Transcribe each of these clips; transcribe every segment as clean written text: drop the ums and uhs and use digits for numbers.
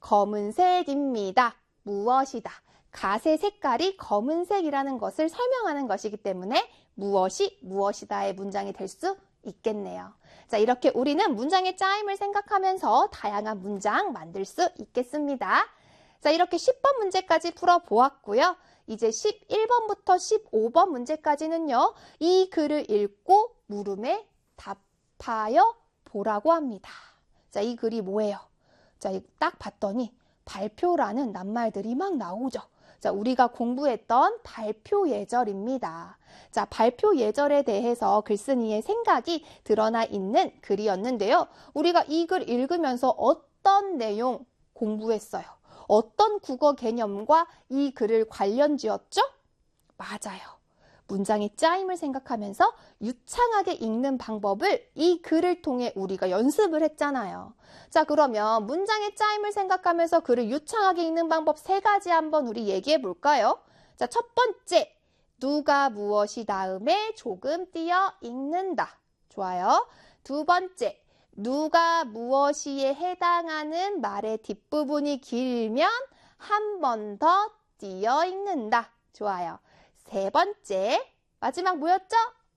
검은색입니다. 무엇이다. 갓의 색깔이 검은색이라는 것을 설명하는 것이기 때문에 무엇이 무엇이다의 문장이 될 수 있겠네요. 자, 이렇게 우리는 문장의 짜임을 생각하면서 다양한 문장 만들 수 있겠습니다. 자, 이렇게 10번 문제까지 풀어보았고요. 이제 11번부터 15번 문제까지는요. 이 글을 읽고 물음에 답하여 보라고 합니다. 자, 이 글이 뭐예요? 자, 딱 봤더니 발표라는 낱말들이 막 나오죠. 자, 우리가 공부했던 발표 예절입니다. 자, 발표 예절에 대해서 글쓴이의 생각이 드러나 있는 글이었는데요. 우리가 이 글 읽으면서 어떤 내용 공부했어요? 어떤 국어 개념과 이 글을 관련 지었죠? 맞아요. 문장의 짜임을 생각하면서 유창하게 읽는 방법을 이 글을 통해 우리가 연습을 했잖아요. 자, 그러면 문장의 짜임을 생각하면서 글을 유창하게 읽는 방법 3가지 한번 우리 얘기해 볼까요? 자, 첫 번째, 누가 무엇이 다음에 조금 띄어 읽는다. 좋아요. 두 번째, 누가 무엇이에 해당하는 말의 뒷부분이 길면 한 번 더 띄어 읽는다. 좋아요. 세 번째, 마지막 뭐였죠?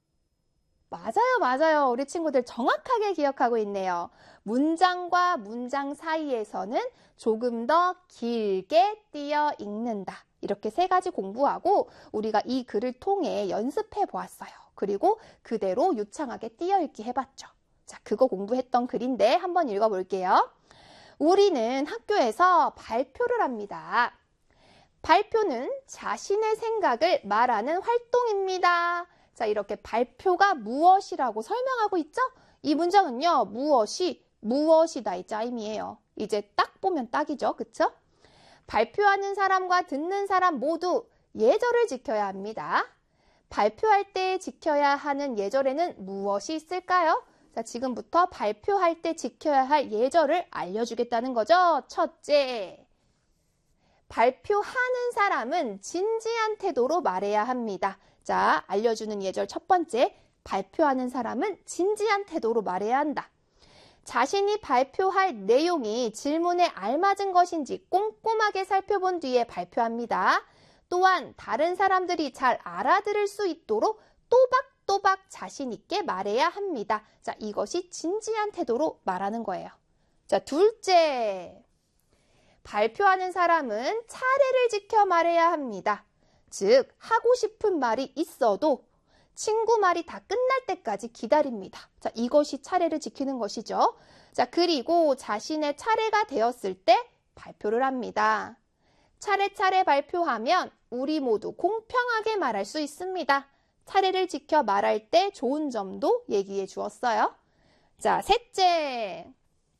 맞아요. 우리 친구들 정확하게 기억하고 있네요. 문장과 문장 사이에서는 조금 더 길게 띄어 읽는다. 이렇게 3가지 공부하고 우리가 이 글을 통해 연습해 보았어요. 그리고 그대로 유창하게 띄어 읽기 해봤죠. 자, 그거 공부했던 글인데 한번 읽어볼게요. 우리는 학교에서 발표를 합니다. 발표는 자신의 생각을 말하는 활동입니다. 자, 이렇게 발표가 무엇이라고 설명하고 있죠? 이 문장은요, 무엇이 무엇이다의 짜임이에요. 이제 딱 보면 딱이죠. 그쵸? 발표하는 사람과 듣는 사람 모두 예절을 지켜야 합니다. 발표할 때 지켜야 하는 예절에는 무엇이 있을까요? 자, 지금부터 발표할 때 지켜야 할 예절을 알려주겠다는 거죠. 첫째, 발표하는 사람은 진지한 태도로 말해야 합니다. 자, 알려주는 예절 첫 번째, 발표하는 사람은 진지한 태도로 말해야 한다. 자신이 발표할 내용이 질문에 알맞은 것인지 꼼꼼하게 살펴본 뒤에 발표합니다. 또한 다른 사람들이 잘 알아들을 수 있도록 또박또박 자신 있게 말해야 합니다. 자, 이것이 진지한 태도로 말하는 거예요. 자, 둘째, 발표하는 사람은 차례를 지켜 말해야 합니다. 즉, 하고 싶은 말이 있어도 친구 말이 다 끝날 때까지 기다립니다. 자, 이것이 차례를 지키는 것이죠. 자, 그리고 자신의 차례가 되었을 때 발표를 합니다. 차례차례 발표하면 우리 모두 공평하게 말할 수 있습니다. 차례를 지켜 말할 때 좋은 점도 얘기해 주었어요. 자, 셋째,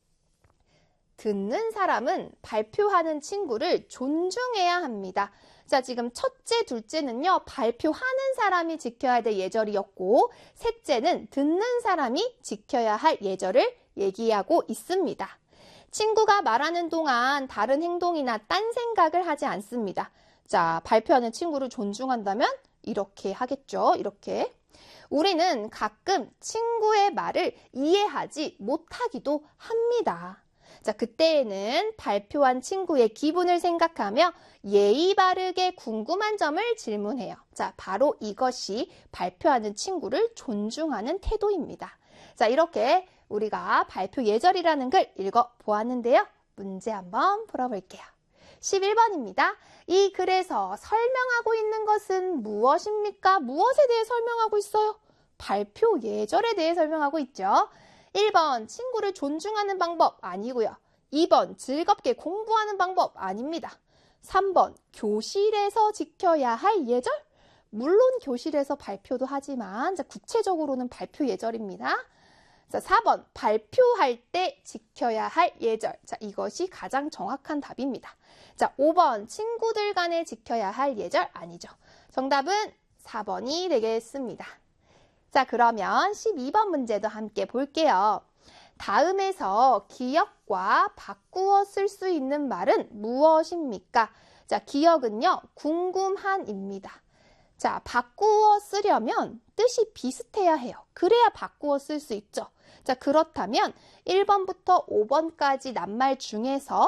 듣는 사람은 발표하는 친구를 존중해야 합니다. 자, 지금 첫째, 둘째는요, 발표하는 사람이 지켜야 될 예절이었고, 셋째는 듣는 사람이 지켜야 할 예절을 얘기하고 있습니다. 친구가 말하는 동안 다른 행동이나 딴 생각을 하지 않습니다. 자, 발표하는 친구를 존중한다면 이렇게 하겠죠. 이렇게. 우리는 가끔 친구의 말을 이해하지 못하기도 합니다. 자, 그때에는 발표한 친구의 기분을 생각하며 예의 바르게 궁금한 점을 질문해요. 자, 바로 이것이 발표하는 친구를 존중하는 태도입니다. 자, 이렇게 우리가 발표 예절이라는 글 읽어보았는데요. 문제 한번 풀어볼게요. 11번입니다. 이 글에서 설명하고 있는 것은 무엇입니까? 무엇에 대해 설명하고 있어요? 발표 예절에 대해 설명하고 있죠. 1번, 친구를 존중하는 방법 아니고요. 2번, 즐겁게 공부하는 방법 아닙니다. 3번, 교실에서 지켜야 할 예절? 물론 교실에서 발표도 하지만 구체적으로는 발표 예절입니다. 자, 4번, 발표할 때 지켜야 할 예절. 자, 이것이 가장 정확한 답입니다. 자, 5번, 친구들 간에 지켜야 할 예절 아니죠. 정답은 4번이 되겠습니다. 자, 그러면 12번 문제도 함께 볼게요. 다음에서 기억과 바꾸어 쓸 수 있는 말은 무엇입니까? 자, 기억은요, 궁금한입니다. 자, 바꾸어 쓰려면 뜻이 비슷해야 해요. 그래야 바꾸어 쓸 수 있죠. 자, 그렇다면 1번부터 5번까지 낱말 중에서